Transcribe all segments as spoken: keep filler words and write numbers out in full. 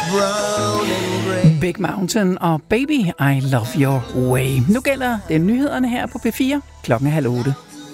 Big Mountain og Baby, I Love Your Way. Nu gælder det nyhederne her på P fire klokken halv otte.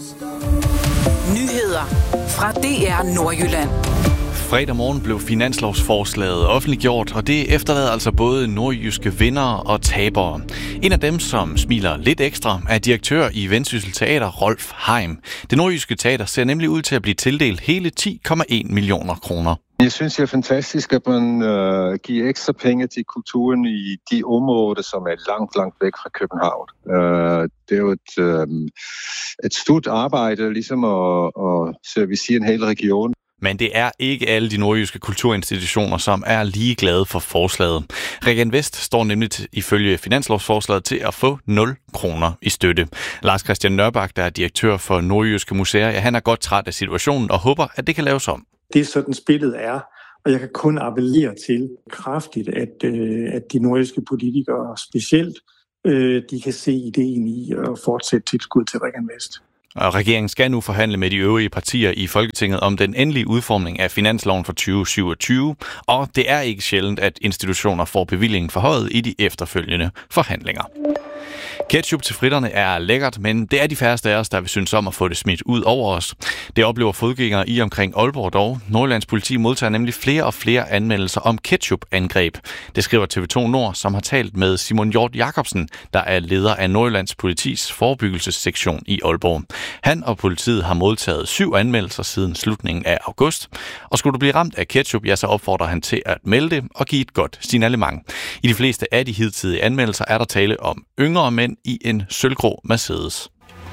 Nyheder fra D R Nordjylland. Fredag morgen blev finanslovsforslaget offentliggjort, og det efterlader altså både nordjyske vindere og tabere. En af dem, som smiler lidt ekstra, er direktør i Vendsyssel Teater, Rolf Heim. Det nordjyske teater ser nemlig ud til at blive tildelt hele ti komma en millioner kroner. Jeg synes, det er fantastisk, at man øh, giver ekstra penge til kulturen i de områder, som er langt, langt væk fra København. Øh, det er jo et, øh, et stort arbejde, ligesom at, at servicere en hel region. Men det er ikke alle de nordjyske kulturinstitutioner, som er lige glade for forslaget. Region Vest står nemlig til, ifølge finanslovsforslaget til at få nul kroner i støtte. Lars Christian Nørbak, der er direktør for Nordjyske Museer, ja, han er godt træt af situationen og håber, at det kan laves om. Det er sådan spillet er, og jeg kan kun appellere til kraftigt, at, øh, at de nordjyske politikere specielt, øh, de kan se ideen i at fortsætte tilskud til Region Vest. Og regeringen skal nu forhandle med de øvrige partier i Folketinget om den endelige udformning af finansloven for tyve syvogtyve, og det er ikke sjældent, at institutioner får bevillingen forhøjet i de efterfølgende forhandlinger. Ketchup til fritterne er lækkert, men det er de færreste af os, der vil synes om at få det smidt ud over os. Det oplever fodgængere i omkring Aalborg dog. Nordjyllands politi modtager nemlig flere og flere anmeldelser om ketchup-angreb. Det skriver T V to Nord, som har talt med Simon Hjort Jacobsen, der er leder af Nordjyllands politis forebyggelsessektion i Aalborg. Han og politiet har modtaget syv anmeldelser siden slutningen af august. Og skulle du blive ramt af ketchup, ja, så opfordrer han til at melde det og give et godt signalement. I de fleste af de hidtidige anmeldelser er der tale om yngre mænd i en sølvgrå Mercedes.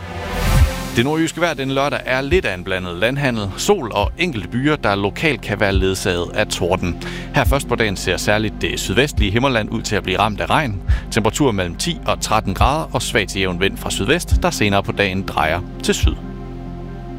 Det nordjyske vejr den lørdag er lidt af en blandet landhandel, sol og enkelte byer, der lokalt kan være ledsaget af torden. Her først på dagen ser særligt det sydvestlige Himmerland ud til at blive ramt af regn. Temperatur mellem ti og tretten grader og svag til jævn vind fra sydvest, der senere på dagen drejer til syd.